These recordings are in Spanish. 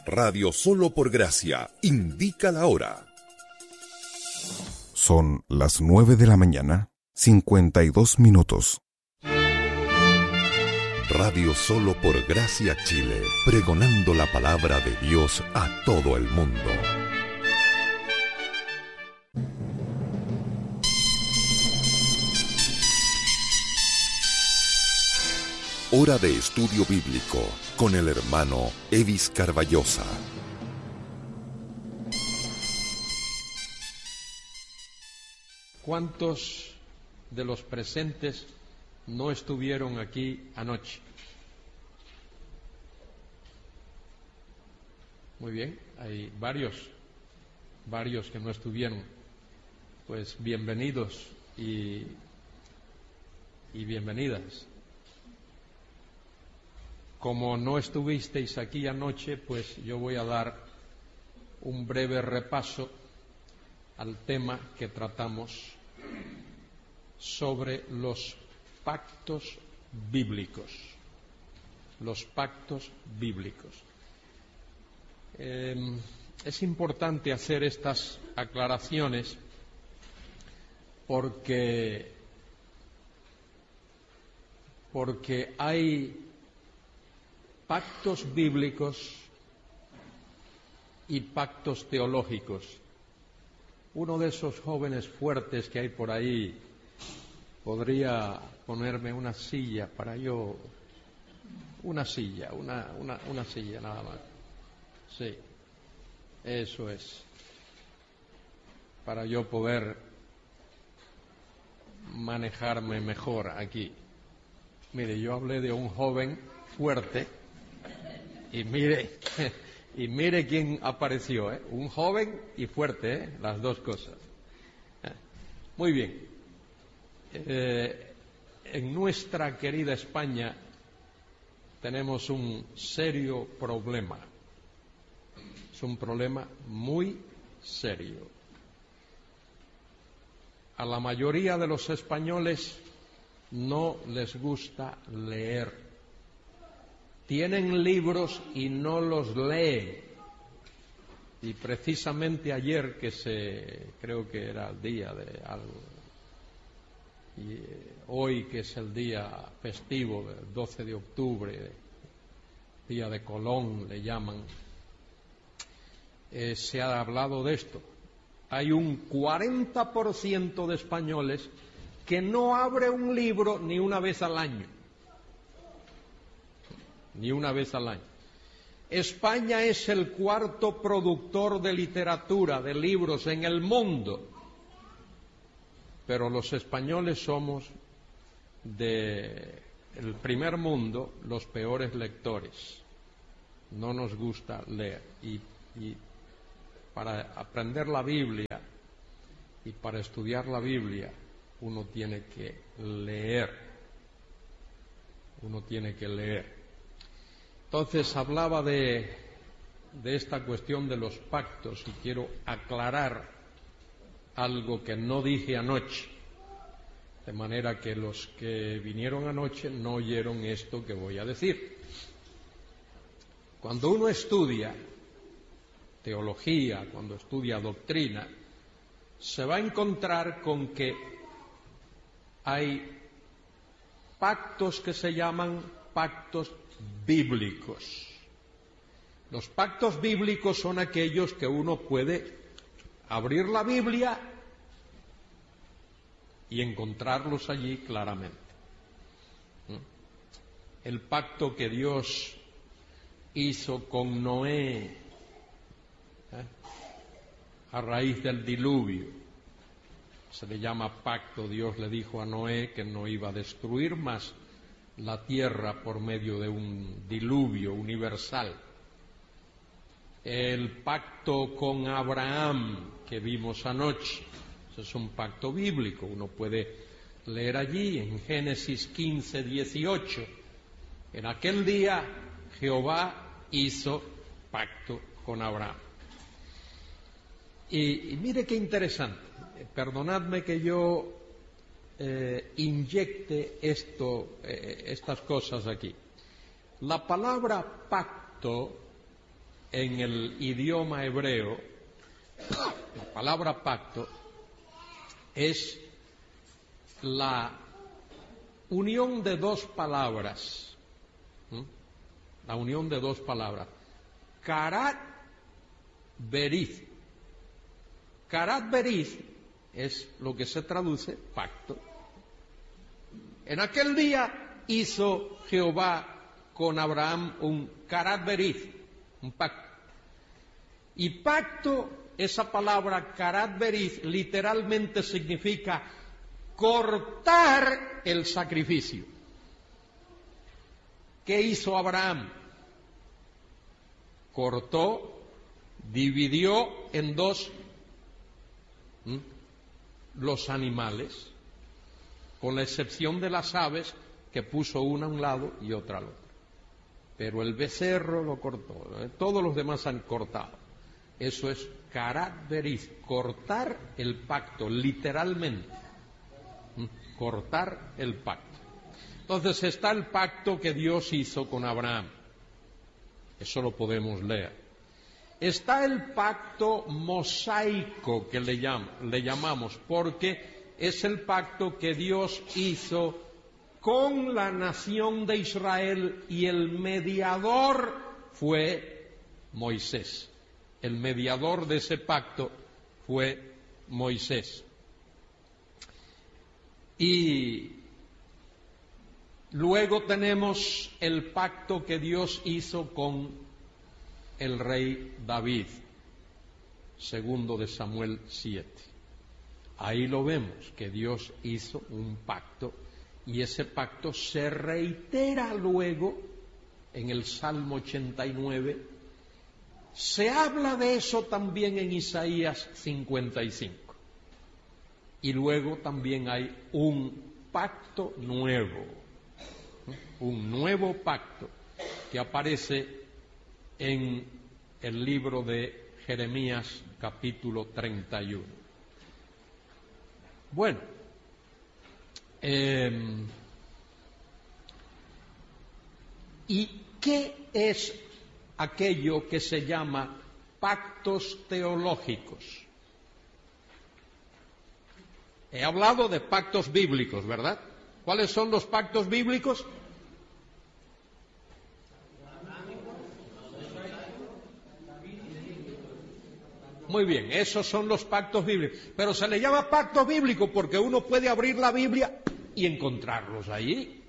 Radio Solo por Gracia indica la hora. Son las 9 de la mañana, 52 minutos. Radio Solo por Gracia Chile, pregonando la palabra de Dios a todo el mundo. Hora de estudio bíblico con el hermano Evis Carballosa. ¿Cuántos de los presentes no estuvieron aquí anoche? Muy bien, hay varios que no estuvieron. Pues bienvenidos y bienvenidas. Como no estuvisteis aquí anoche, pues yo voy a dar un breve repaso al tema que tratamos sobre los pactos bíblicos. Los pactos bíblicos. Es importante hacer estas aclaraciones porque hay pactos bíblicos y pactos teológicos. Uno de esos jóvenes fuertes que hay por ahí podría ponerme una silla para yo, una silla nada más. Sí, eso es, para yo poder manejarme mejor aquí. Mire, yo hablé de un joven fuerte y mire quién apareció, un joven y fuerte, las dos cosas. Muy bien. En nuestra querida España tenemos un serio problema. Es un problema muy serio. A la mayoría de los españoles no les gusta leer. Tienen libros y no los leen. Y precisamente ayer, creo que era el día de algo, y hoy que es el día festivo, el 12 de octubre, día de Colón le llaman, se ha hablado de esto. Hay un 40% de españoles que no abre un libro ni una vez al año. Ni una vez al año. España es el cuarto productor de literatura, de libros en el mundo, pero los españoles somos del primer mundo los peores lectores. No nos gusta leer y para aprender la Biblia y para estudiar la Biblia uno tiene que leer. Entonces hablaba de esta cuestión de los pactos y quiero aclarar algo que no dije anoche, de manera que los que vinieron anoche no oyeron esto que voy a decir. Cuando uno estudia teología, cuando estudia doctrina, se va a encontrar con que hay pactos que se llaman pactos bíblicos. Los pactos bíblicos son aquellos que uno puede abrir la Biblia y encontrarlos allí claramente. El pacto que Dios hizo con Noé a raíz del diluvio se le llama pacto. Dios le dijo a Noé que no iba a destruir más la tierra por medio de un diluvio universal. El pacto con Abraham que vimos anoche, ese es un pacto bíblico, uno puede leer allí en Génesis 15, 18. En aquel día Jehová hizo pacto con Abraham. Y mire qué interesante, perdonadme que yo inyecte estas cosas aquí. La palabra pacto en el idioma hebreo, la palabra pacto es la unión de dos palabras, la unión de dos palabras, karat berith. Karat berith es lo que se traduce pacto. En aquel día hizo Jehová con Abraham un karat berith, un pacto. Y pacto, esa palabra karat berith, literalmente significa cortar el sacrificio. ¿Qué hizo Abraham? Cortó, dividió en dos los animales, con la excepción de las aves, que puso una a un lado y otra al otro. Pero el becerro lo cortó, todos los demás han cortado. Eso es karat berith, cortar el pacto, literalmente. Cortar el pacto. Entonces está el pacto que Dios hizo con Abraham. Eso lo podemos leer. Está el pacto mosaico que le llamamos, porque es el pacto que Dios hizo con la nación de Israel y el mediador fue Moisés. El mediador de ese pacto fue Moisés. Y luego tenemos el pacto que Dios hizo con el rey David, segundo de Samuel 7. Ahí lo vemos, que Dios hizo un pacto, y ese pacto se reitera luego en el Salmo 89. Se habla de eso también en Isaías 55. Y luego también hay un pacto nuevo, un nuevo pacto que aparece en el libro de Jeremías capítulo 31. Bueno, ¿y qué es aquello que se llama pactos teológicos? He hablado de pactos bíblicos, ¿verdad? ¿Cuáles son los pactos bíblicos? Muy bien, esos son los pactos bíblicos. Pero se le llama pacto bíblico porque uno puede abrir la Biblia y encontrarlos allí.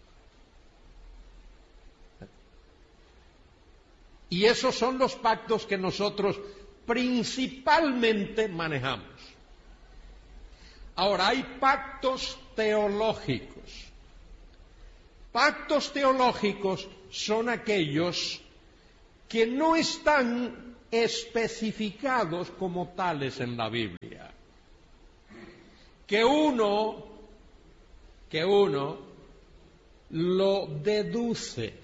Y esos son los pactos que nosotros principalmente manejamos. Ahora, hay pactos teológicos. Pactos teológicos son aquellos que no están especificados como tales en la Biblia. Que uno lo deduce.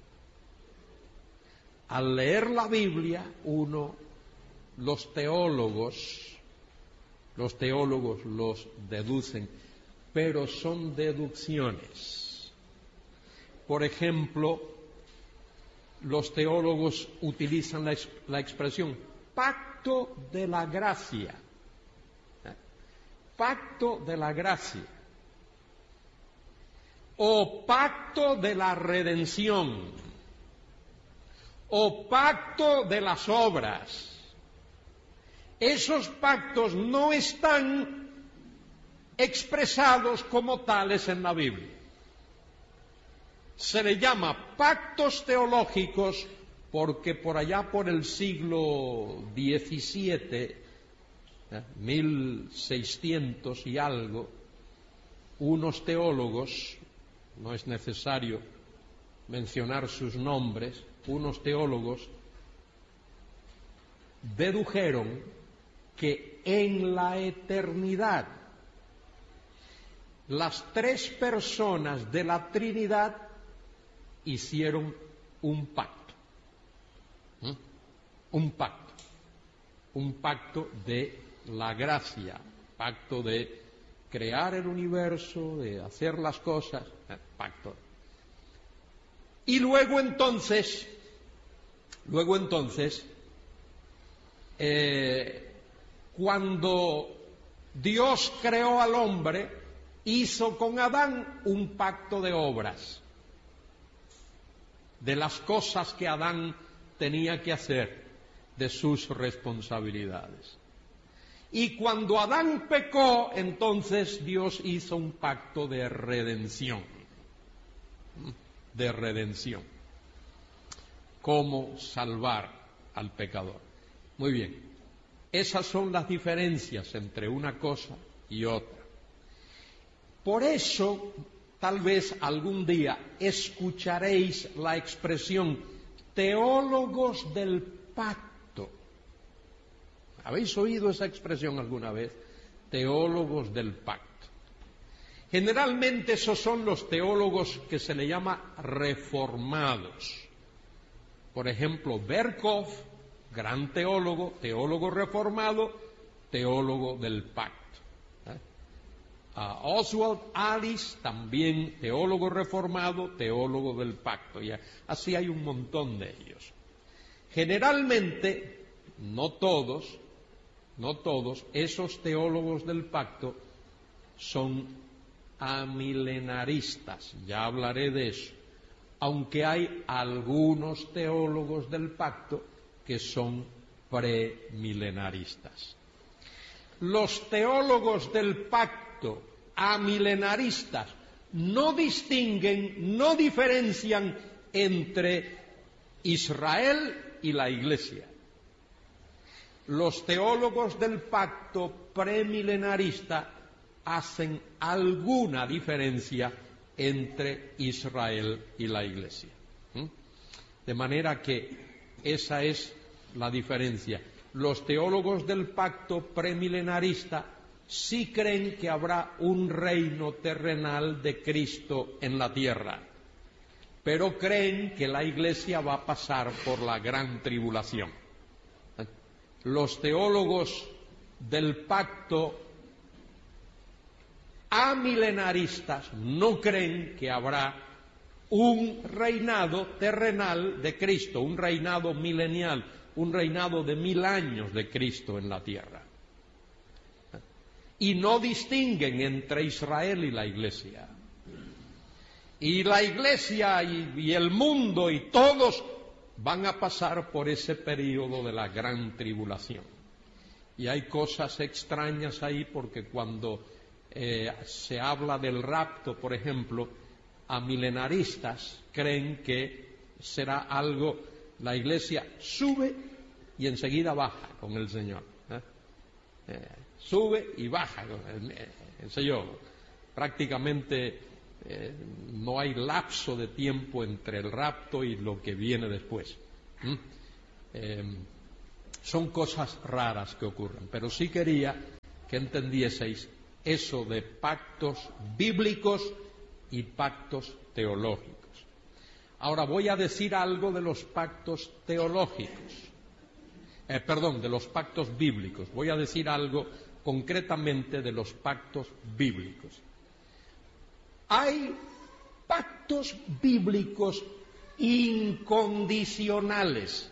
Al leer la Biblia, los teólogos los deducen, pero son deducciones. Por ejemplo, los teólogos utilizan la expresión pacto de la gracia. Pacto de la gracia. O pacto de la redención. O pacto de las obras. Esos pactos no están expresados como tales en la Biblia. Se le llama pactos teológicos porque por allá por el siglo XVII, 1600 y algo, unos teólogos, no es necesario mencionar sus nombres, unos teólogos dedujeron que en la eternidad las tres personas de la Trinidad hicieron un pacto. Un pacto de la gracia, pacto de crear el universo, de hacer las cosas, pacto. Y luego entonces Luego entonces, cuando Dios creó al hombre, hizo con Adán un pacto de obras, de las cosas que Adán tenía que hacer, de sus responsabilidades. Y cuando Adán pecó, entonces Dios hizo un pacto de redención. De redención. Cómo salvar al pecador. Muy bien. Esas son las diferencias entre una cosa y otra. Por eso, tal vez algún día escucharéis la expresión teólogos del pacto. ¿Habéis oído esa expresión alguna vez? Teólogos del pacto. Generalmente esos son los teólogos que se le llama reformados. Por ejemplo, Berkhof, gran teólogo, teólogo reformado, teólogo del pacto. Oswald Alice, también teólogo reformado, teólogo del pacto. Y así hay un montón de ellos. Generalmente, no todos, esos teólogos del pacto son amilenaristas, ya hablaré de eso, aunque hay algunos teólogos del pacto que son premilenaristas. Los teólogos del pacto amilenaristas no distinguen, no diferencian entre Israel y la Iglesia. Los teólogos del pacto premilenarista hacen alguna diferencia entre Israel y la Iglesia. De manera que esa es la diferencia. Los teólogos del pacto premilenarista sí creen que habrá un reino terrenal de Cristo en la tierra, pero creen que la Iglesia va a pasar por la gran tribulación. Los teólogos del pacto amilenaristas no creen que habrá un reinado terrenal de Cristo, un reinado milenial, un reinado de 1000 años de Cristo en la tierra. Y no distinguen entre Israel y la Iglesia. Y la Iglesia y el mundo y todos van a pasar por ese periodo de la gran tribulación. Y hay cosas extrañas ahí porque cuando se habla del rapto, por ejemplo, amilenaristas creen que será algo, la Iglesia sube y enseguida baja con el Señor. Sube y baja con el Señor. Prácticamente no hay lapso de tiempo entre el rapto y lo que viene después. Son cosas raras que ocurren, pero sí quería que entendieseis eso de pactos bíblicos y pactos teológicos. Ahora voy a decir algo de los pactos teológicos, de los pactos bíblicos. Voy a decir algo concretamente de los pactos bíblicos. Hay pactos bíblicos incondicionales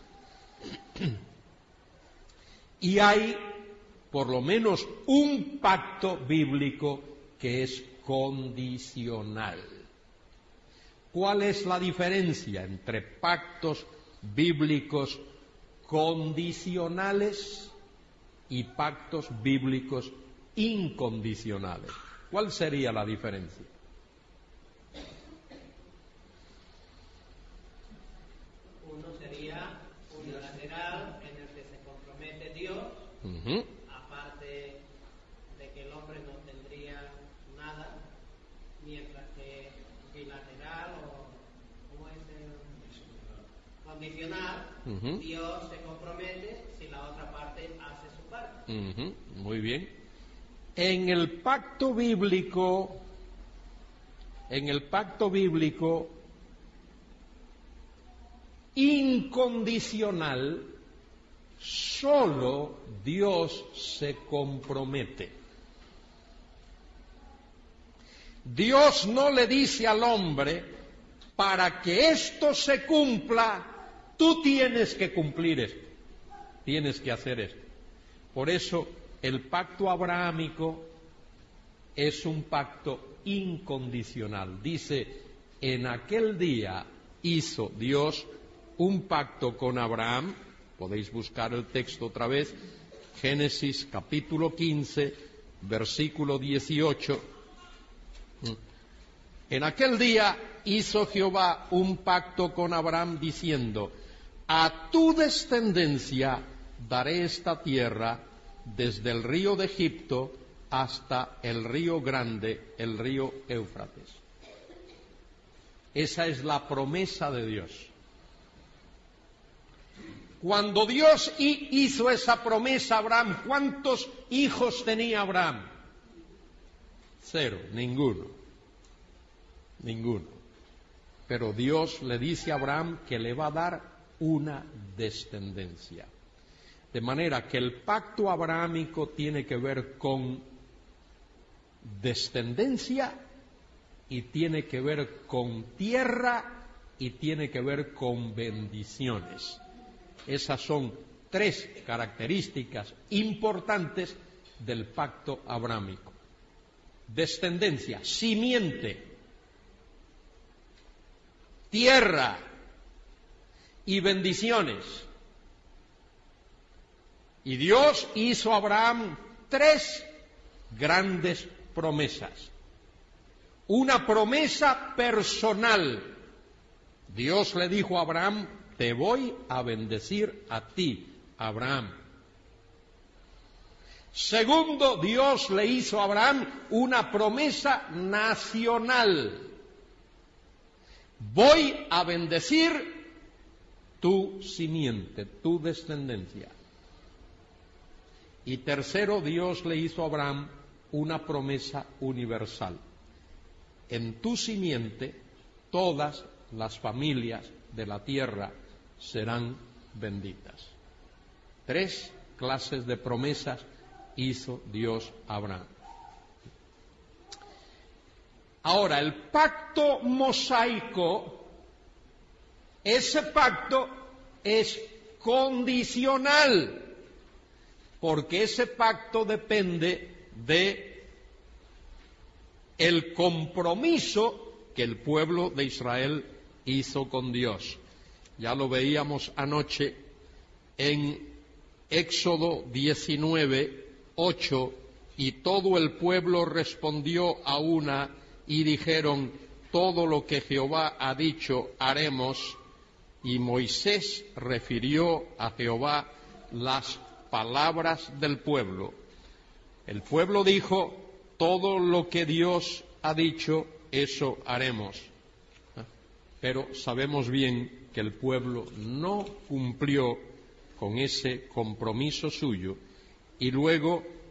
y hay por lo menos un pacto bíblico que es condicional. ¿Cuál es la diferencia entre pactos bíblicos condicionales y pactos bíblicos incondicionales? ¿Cuál sería la diferencia? Uno sería unilateral, en el que se compromete Dios, aparte de que el hombre no tendría nada, mientras que bilateral o ¿cómo es condicional, Dios se compromete si la otra parte hace su parte. Muy bien. En el pacto bíblico, incondicional, solo Dios se compromete. Dios no le dice al hombre, para que esto se cumpla, tú tienes que cumplir esto, tienes que hacer esto. Por eso el pacto abrahámico es un pacto incondicional. Dice, en aquel día hizo Dios un pacto con Abraham. Podéis buscar el texto otra vez, Génesis capítulo 15, versículo 18. En aquel día hizo Jehová un pacto con Abraham diciendo, a tu descendencia daré esta tierra desde el río de Egipto hasta el río grande, el río Éufrates. Esa es la promesa de Dios. Cuando Dios hizo esa promesa a Abraham, ¿cuántos hijos tenía Abraham? 0, ninguno. Pero Dios le dice a Abraham que le va a dar una descendencia. De manera que el pacto abrahámico tiene que ver con descendencia y tiene que ver con tierra y tiene que ver con bendiciones. Esas son 3 características importantes del pacto abrahámico. Descendencia, simiente, tierra y bendiciones. Y Dios hizo a Abraham 3 grandes promesas. Una promesa personal. Dios le dijo a Abraham, te voy a bendecir a ti, Abraham. Segundo, Dios le hizo a Abraham una promesa nacional. Voy a bendecir tu simiente, tu descendencia. Y tercero, Dios le hizo a Abraham una promesa universal. En tu simiente todas las familias de la tierra serán benditas. 3 clases de promesas hizo Dios a Abraham. Ahora, el pacto mosaico, ese pacto es condicional, porque ese pacto depende de el compromiso que el pueblo de Israel hizo con Dios. Ya lo veíamos anoche en Éxodo 19, 8, y todo el pueblo respondió a una y dijeron, todo lo que Jehová ha dicho haremos, y Moisés refirió a Jehová las palabras del pueblo. El pueblo dijo, todo lo que Dios ha dicho, eso haremos. Pero sabemos bien que el pueblo no cumplió con ese compromiso suyo, y luego